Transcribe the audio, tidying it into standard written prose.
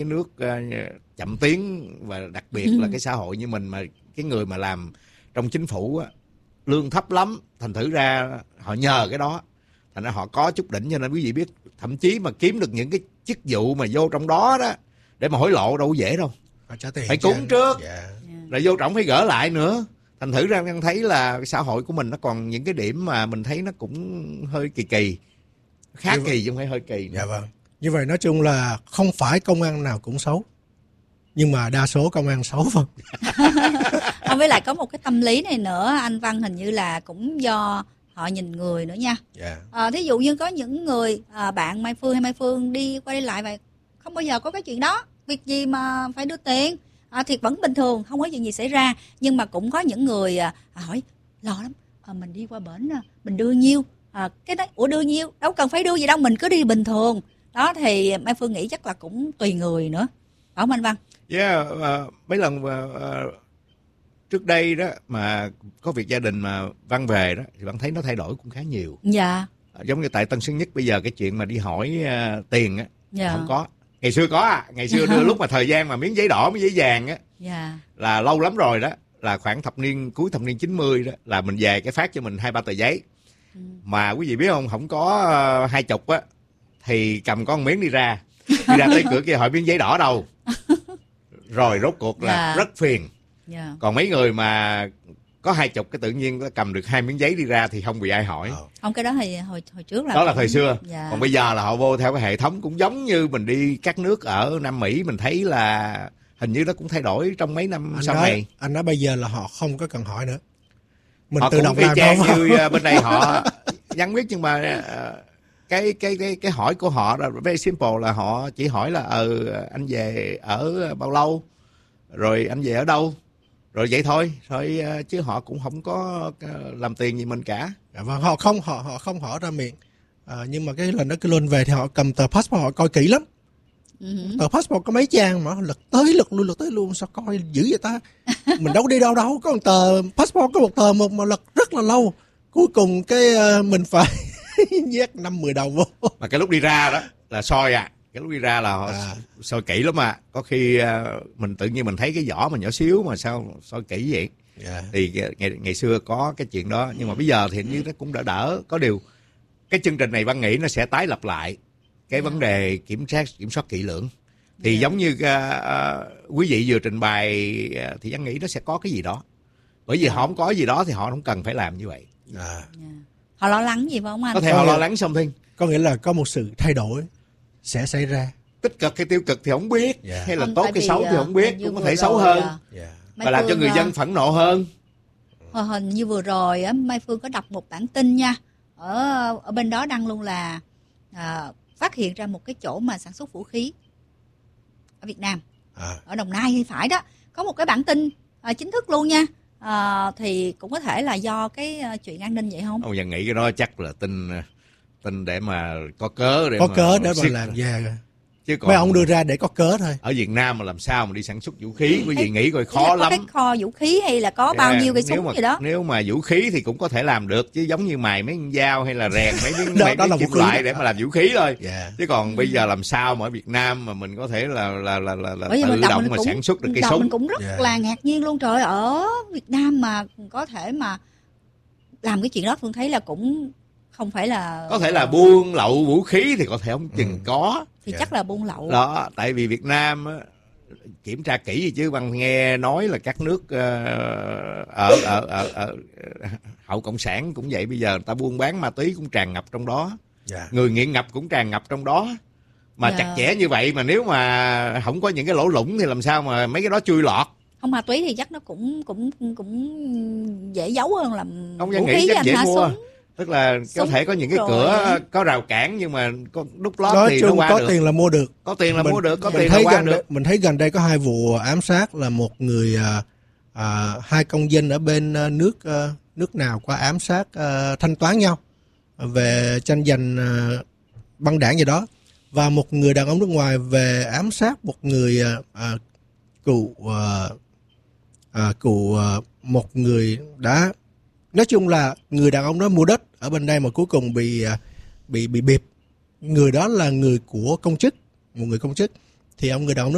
cái nước chậm tiến, và đặc biệt là cái xã hội như mình, mà cái người mà làm trong chính phủ á, lương thấp lắm, thành thử ra họ nhờ cái đó, thành ra họ có chút đỉnh. Cho nên quý vị biết, thậm chí mà kiếm được những cái chức vụ mà vô trong đó đó để mà hối lộ đâu có dễ đâu, phải cúng trước, rồi vô trọng phải gỡ lại nữa. Thành thử ra em thấy là cái xã hội của mình nó còn những cái điểm mà mình thấy nó cũng hơi kỳ kỳ, khá kỳ chứ không phải hơi kỳ nữa. Dạ vâng. Như vậy nói chung là không phải công an nào cũng xấu, nhưng mà đa số công an xấu không? Không, với lại có một cái tâm lý này nữa anh Văn, hình như là cũng do họ nhìn người nữa nha. Thí dụ như có những người bạn Mai Phương hay Mai Phương đi qua đi lại vậy, không bao giờ có cái chuyện đó, việc gì mà phải đưa tiền, thiệt vẫn bình thường, không có chuyện gì xảy ra. Nhưng mà cũng có những người hỏi lo lắm, mình đi qua bển mình đưa nhiêu, cái đó ủa đưa nhiêu, đâu cần phải đưa gì đâu, mình cứ đi bình thường. Đó thì Mai Phương nghĩ chắc là cũng tùy người nữa, phải không anh Văn? Mấy lần trước đây đó mà có việc gia đình mà Văn về đó thì Văn thấy nó thay đổi cũng khá nhiều. Dạ. Giống như tại Tân Sơn Nhất bây giờ cái chuyện mà đi hỏi tiền á, không có. Ngày xưa có ngày xưa đưa lúc mà thời gian mà miếng giấy đỏ miếng giấy vàng á, là lâu lắm rồi đó, là khoảng cuối thập niên 90 đó, là mình về cái phát cho mình 2-3 tờ giấy. Mà quý vị biết không có 20 á thì cầm con miếng đi ra tới cửa kia hỏi miếng giấy đỏ đâu. Rồi rốt cuộc là rất phiền. Còn mấy người mà có 20 cái tự nhiên cầm được 2 miếng giấy đi ra thì không bị ai hỏi. Không, cái đó thì hồi trước là đó là thời xưa. Còn bây giờ là họ vô theo cái hệ thống, cũng giống như mình đi các nước ở Nam Mỹ, mình thấy là hình như nó cũng thay đổi trong mấy năm sau này. Anh nói bây giờ là họ không có cần hỏi nữa, mình họ tự động làm trang như bên đây họ nhắn biết, nhưng mà cái hỏi của họ là very simple, là họ chỉ hỏi là anh về ở bao lâu, rồi anh về ở đâu, rồi vậy thôi chứ họ cũng không có làm tiền gì mình cả. Và họ không hỏi ra miệng. Nhưng mà cái lần đó cái lên về thì họ cầm tờ passport họ coi kỹ lắm. Tờ passport có mấy trang mà lật tới lật luôn, sao coi dữ vậy ta? Mình đâu có đi đâu, có một tờ passport, có một tờ mà lật rất là lâu. Cuối cùng cái mình phải nhét 5-10 đồng vô. Mà cái lúc đi ra đó là soi cái lúc đi ra là họ soi kỹ lắm mà. Có khi mình tự nhiên mình thấy cái vỏ mà nhỏ xíu mà sao soi kỹ vậy. Thì ngày xưa có cái chuyện đó, nhưng mà bây giờ thì như nó cũng đỡ. Có điều cái chương trình này Văn nghĩ nó sẽ tái lập lại cái vấn đề kiểm soát kỹ lưỡng. Thì giống như quý vị vừa trình bày thì Văn nghĩ nó sẽ có cái gì đó. Bởi vì họ không có gì đó thì họ không cần phải làm như vậy. Họ lo lắng gì phải không anh? Có thể họ lo lắng xong thiên. Có nghĩa là có một sự thay đổi sẽ xảy ra. Tích cực hay tiêu cực thì không biết, hay là tốt hay xấu thì không biết, cũng có thể xấu hơn, và làm cho người dân phẫn nộ hơn. Hình như vừa rồi Mai Phương có đọc một bản tin nha, ở bên đó đăng luôn là phát hiện ra một cái chỗ mà sản xuất vũ khí ở Việt Nam, ở Đồng Nai thì phải đó, có một cái bản tin chính thức luôn nha. Thì cũng có thể là do cái chuyện an ninh vậy không? Ông Văn nghĩ cái đó chắc là tin để mà có cớ để mà làm chứ còn mấy ông đưa ra để có cớ thôi. Ở Việt Nam mà làm sao mà đi sản xuất vũ khí, quý vị nghĩ coi khó lắm. Có cái kho vũ khí hay là có bao nhiêu cái súng gì đó. Nếu mà vũ khí thì cũng có thể làm được, chứ giống như mài mấy con dao hay là rèn mấy cái kim loại để mà làm vũ khí thôi. Chứ còn bây giờ làm sao mà ở Việt Nam mà mình có thể là tự động mà sản xuất được cái súng. Mình cũng rất là ngạc nhiên luôn, trời, ở Việt Nam mà có thể mà làm cái chuyện đó. Phương thấy là cũng không phải là... Có thể là buôn lậu vũ khí thì có thể không chừng có. Thì chắc là buôn lậu. Đó, tại vì Việt Nam kiểm tra kỹ gì chứ Văn nghe nói là các nước ở hậu cộng sản cũng vậy, bây giờ người ta buôn bán ma túy cũng tràn ngập trong đó. Người nghiện ngập cũng tràn ngập trong đó. Mà chặt chẽ như vậy mà nếu mà không có những cái lỗ lũng thì làm sao mà mấy cái đó chui lọt. Không, ma túy thì chắc nó cũng dễ giấu hơn là vũ khí chắc dễ mua. Tức là có thể có những cái cửa có rào cản, nhưng mà đúc lót thì nó qua có được. Tiền là mua được. Có tiền là mua được, có tiền là qua được. Mình thấy gần đây có 2 vụ ám sát, là một người 2 công dân ở bên nước nào qua ám sát, thanh toán nhau về tranh giành băng đảng gì đó, và một người đàn ông nước ngoài về ám sát một người cụ một người đã. Nói chung là người đàn ông đó mua đất ở bên đây mà cuối cùng bị bịp. Người đó là người của công chức, một người công chức. Thì ông người đàn ông